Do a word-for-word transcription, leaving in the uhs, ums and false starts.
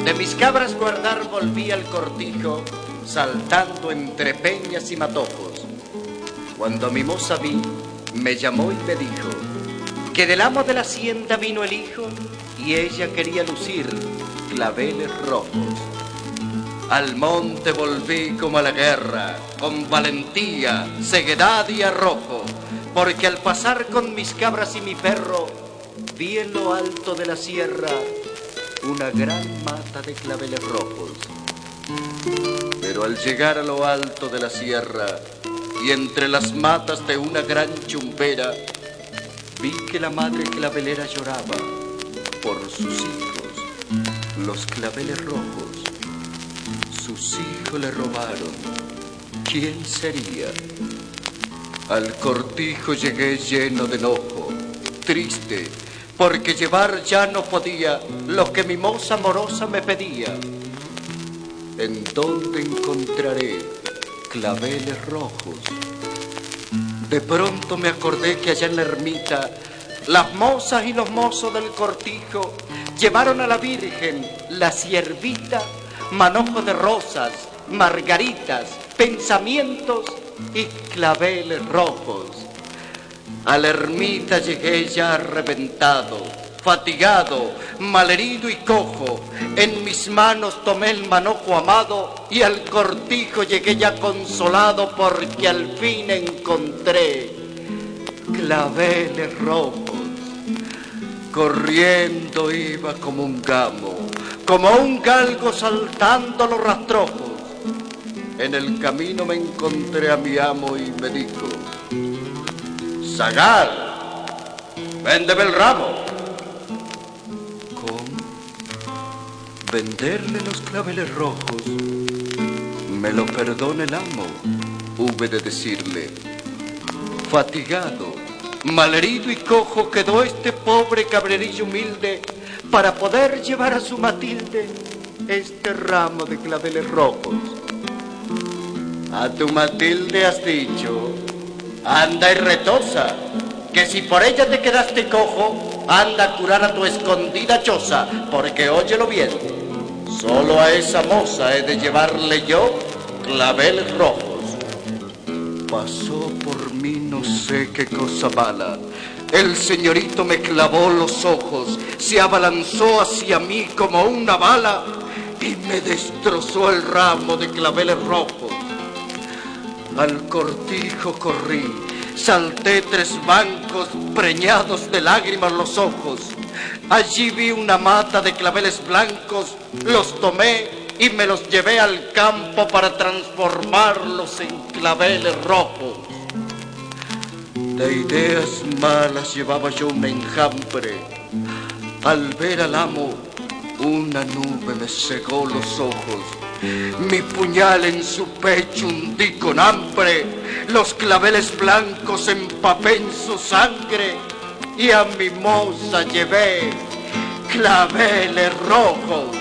De mis cabras guardar volví al cortijo, saltando entre peñas y matojos. Cuando mi moza vi, me llamó y me dijo que del amo de la hacienda vino el hijo y ella quería lucir claveles rojos. Al monte volví como a la guerra, con valentía, ceguedad y arrojo, porque al pasar con mis cabras y mi perro, vi en lo alto de la sierra una gran mata de claveles rojos. Pero al llegar a lo alto de la sierra y entre las matas de una gran chumbera, vi que la madre clavelera lloraba por sus hijos, los claveles rojos. Sus hijos le robaron. ¿Quién sería? Al cortijo llegué lleno de enojo, triste, porque llevar ya no podía lo que mi moza amorosa me pedía. ¿En dónde encontraré claveles rojos? De pronto me acordé que allá en la ermita las mozas y los mozos del cortijo llevaron a la Virgen, la siervita, manojo de rosas, margaritas, pensamientos y claveles rojos. A la ermita llegué ya reventado, fatigado, malherido y cojo. En mis manos tomé el manojo amado y al cortijo llegué ya consolado porque al fin encontré claveles rojos. Corriendo iba como un gamo, como un galgo saltando los rastrojos. En el camino me encontré a mi amo y me dijo: Zagal, véndeme el ramo. ¿Cómo? ¿Venderle los claveles rojos? Me lo perdone el amo, hube de decirle. Fatigado, malherido y cojo quedó este pobre cabrerillo humilde para poder llevar a su Matilde este ramo de claveles rojos. A tu Matilde has dicho: anda y retosa, que si por ella te quedaste cojo, anda a curar a tu escondida choza, porque óyelo bien, solo a esa moza he de llevarle yo claveles rojos. Pasó por mí no sé qué cosa mala. El señorito me clavó los ojos, se abalanzó hacia mí como una bala y me destrozó el ramo de claveles rojos. Al cortijo corrí, salté tres bancos preñados de lágrimas los ojos. Allí vi una mata de claveles blancos, los tomé y me los llevé al campo para transformarlos en claveles rojos. De ideas malas llevaba yo un enjambre. Al ver al amo, una nube me cegó los ojos. Mi puñal en su pecho hundí con hambre, los claveles blancos empapé en su sangre y a mi moza llevé claveles rojos.